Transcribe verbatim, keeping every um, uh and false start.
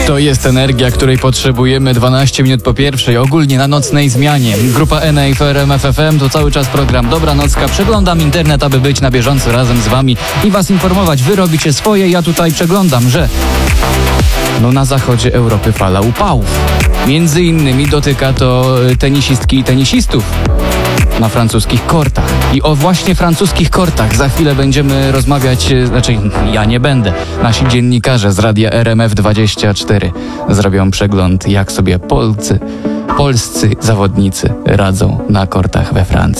To jest energia, której potrzebujemy dwanaście minut po pierwszej, ogólnie na nocnej zmianie. Grupa N A w R M F F M to cały czas program Dobranocka. Przeglądam internet, aby być na bieżąco razem z wami i was informować. Wy robicie swoje, ja tutaj przeglądam, że no na zachodzie Europy fala upałów. Między innymi dotyka to tenisistki i tenisistów na francuskich kortach. I o właśnie francuskich kortach za chwilę będziemy rozmawiać, znaczy ja nie będę. Nasi dziennikarze z radia R M F dwadzieścia cztery zrobią przegląd, jak sobie Polcy, polscy zawodnicy radzą na kortach we Francji.